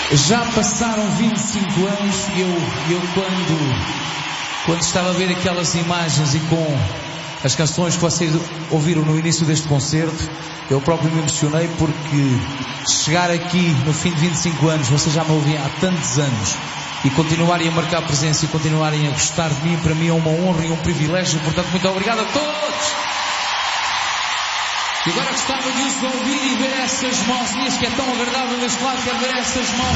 Já passaram 25 anos e eu quando estava a ver aquelas imagens e com as canções que vocês ouviram no início deste concerto, eu próprio me emocionei, porque chegar aqui no fim de 25 anos, vocês já me ouviam há tantos anos, e continuarem a marcar presença e continuarem a gostar de mim, para mim é uma honra e um privilégio. Portanto, muito obrigado a todos. E agora gostava de os ouvir e ver essas mãozinhas, que é tão agradável deste lado, quero ver essas mãos.